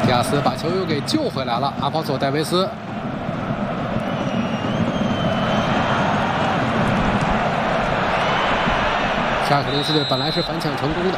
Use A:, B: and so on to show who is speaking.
A: 迪亚斯把球又给救回来了，阿方索·戴维斯。夏克林斯队本来是反抢成功的，